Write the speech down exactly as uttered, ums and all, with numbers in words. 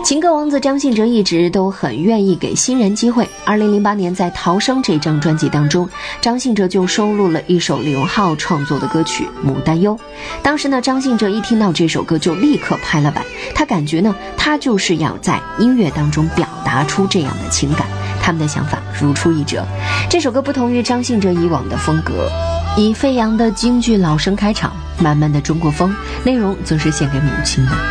情歌王子张信哲一直都很愿意给新人机会。二零零八年在《逃生》这张专辑当中，张信哲就收录了一首李荣浩创作的歌曲《牡丹忧》。当时呢，张信哲一听到这首歌就立刻拍了板，他感觉呢，他就是要在音乐当中表达出这样的情感。他们的想法如出一辙。这首歌不同于张信哲以往的风格，以飞扬的京剧老生开场，慢慢的中国风，内容则是献给母亲的。